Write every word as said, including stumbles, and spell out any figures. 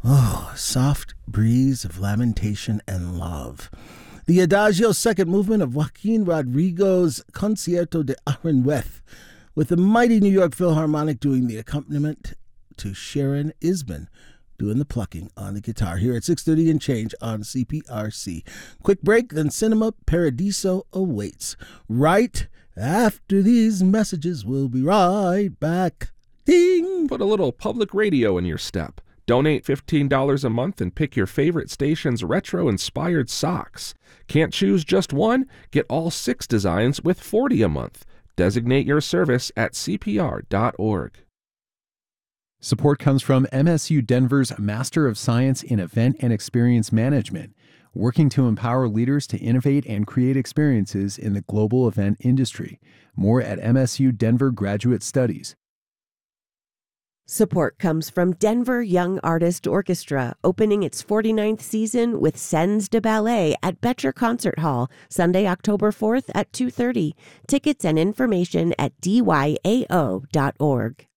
Oh, soft breeze of lamentation and love. The Adagio second movement of Joaquin Rodrigo's Concierto de Aranjuez, with the mighty New York Philharmonic doing the accompaniment to Sharon Isman doing the plucking on the guitar here at six thirty and change on C P R C. Quick break, then Cinema Paradiso awaits. Right after these messages, we'll be right back. Ding! Put a little public radio in your step. Donate fifteen dollars a month and pick your favorite station's retro-inspired socks. Can't choose just one? Get all six designs with forty dollars a month. Designate your service at C P R dot org. Support comes from M S U Denver's Master of Science in Event and Experience Management, working to empower leaders to innovate and create experiences in the global event industry. More at M S U Denver Graduate Studies. Support comes from Denver Young Artist Orchestra, opening its forty-ninth season with Scènes de Ballet at Betcher Concert Hall, Sunday, October fourth at two thirty. Tickets and information at D Y A O dot org.